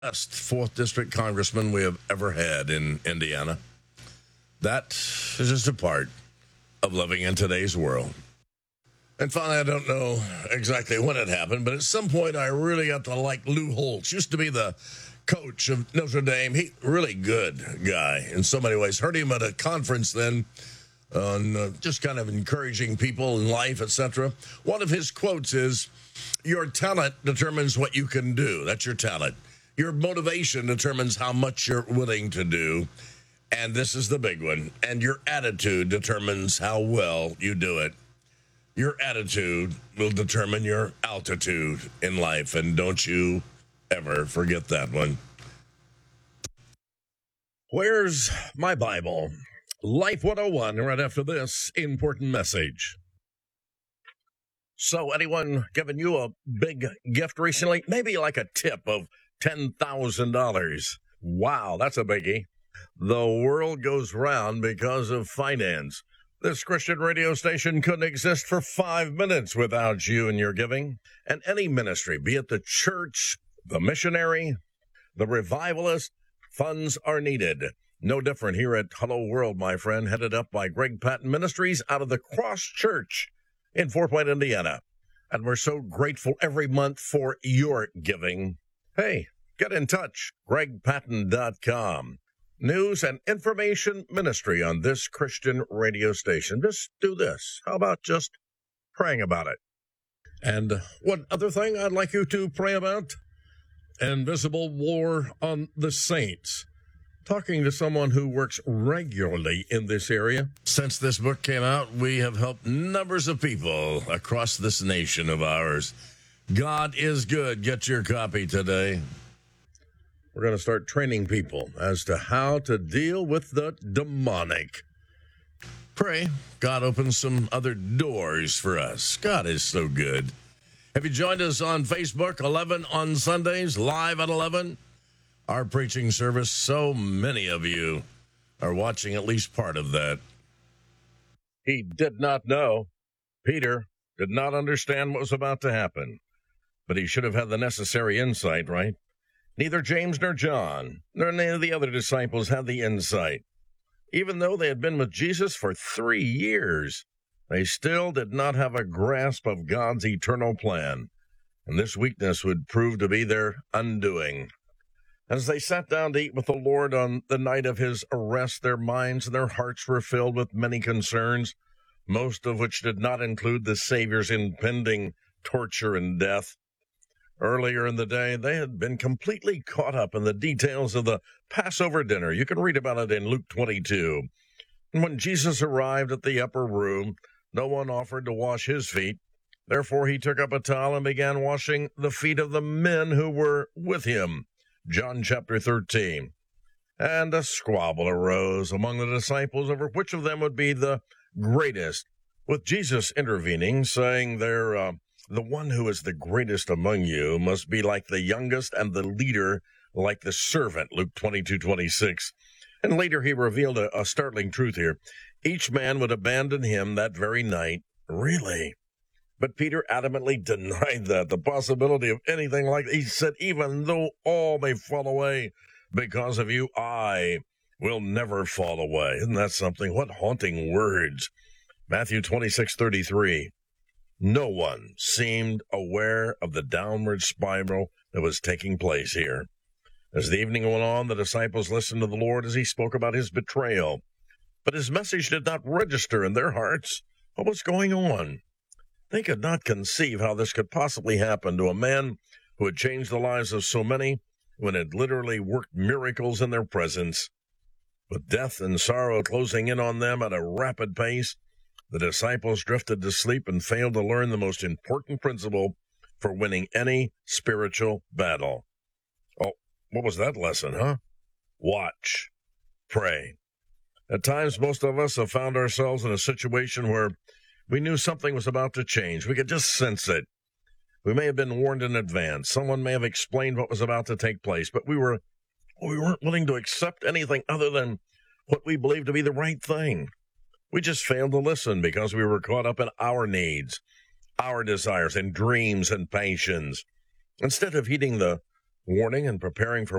best 4th District congressman we have ever had in Indiana. That is just a part of living in today's world. And finally, I don't know exactly when it happened, but at some point I really got to like Lou Holtz. Used to be the coach of Notre Dame. He really good guy in so many ways. Heard him at a conference then on just kind of encouraging people in life, etc. One of his quotes is, "Your talent determines what you can do." That's your talent. Your motivation determines how much you're willing to do. And this is the big one. And your attitude determines how well you do it. Your attitude will determine your altitude in life. And don't you ever forget that one. Where's my Bible? Life 101 right after this important message. So anyone given you a big gift recently? Maybe like a tip of $10,000. Wow, that's a biggie. The world goes round because of finance. This Christian radio station couldn't exist for 5 minutes without you and your giving. And any ministry, be it the church, the missionary, the revivalist, funds are needed. No different here at Hello World, my friend, headed up by Greg Patton Ministries out of the Cross Church in Fort Wayne, Indiana. And we're so grateful every month for your giving. Hey, get in touch, gregpatton.com. News and information ministry on this Christian radio station. Just do this. How about just praying about it? And one other thing I'd like you to pray about, invisible war on the saints. Talking to someone who works regularly in this area. Since this book came out, we have helped numbers of people across this nation of ours. God is good. Get your copy today. We're going to start training people as to how to deal with the demonic. Pray God opens some other doors for us. God is so good. Have you joined us on Facebook, 11 on Sundays, live at 11? Our preaching service, so many of you are watching at least part of that. He did not know. Peter did not understand what was about to happen. But he should have had the necessary insight, right? Neither James nor John, nor any of the other disciples had the insight. Even though they had been with Jesus for 3 years, they still did not have a grasp of God's eternal plan. And this weakness would prove to be their undoing. As they sat down to eat with the Lord on the night of his arrest, their minds and their hearts were filled with many concerns, most of which did not include the Savior's impending torture and death. Earlier in the day, they had been completely caught up in the details of the Passover dinner. You can read about it in Luke 22. And when Jesus arrived at the upper room, no one offered to wash his feet. Therefore, he took up a towel and began washing the feet of the men who were with him. John chapter 13. And a squabble arose among the disciples over which of them would be the greatest, with Jesus intervening, saying the one who is the greatest among you must be like the youngest, and the leader like the servant, Luke 22:26. And later he revealed a startling truth here. Each man would abandon him that very night. Really? But Peter adamantly denied that, the possibility of anything like that. He said, even though all may fall away because of you, I will never fall away. Isn't that something? What haunting words. Matthew 26:33. No one seemed aware of the downward spiral that was taking place here. As the evening went on, the disciples listened to the Lord as he spoke about his betrayal. But his message did not register in their hearts. What was going on? They could not conceive how this could possibly happen to a man who had changed the lives of so many, when it literally worked miracles in their presence. With death and sorrow closing in on them at a rapid pace, the disciples drifted to sleep and failed to learn the most important principle for winning any spiritual battle. Oh, what was that lesson, huh? Watch. Pray. At times, most of us have found ourselves in a situation where we knew something was about to change. We could just sense it. We may have been warned in advance. Someone may have explained what was about to take place, but we weren't willing to accept anything other than what we believed to be the right thing. We just failed to listen because we were caught up in our needs, our desires and dreams and passions, instead of heeding the warning and preparing for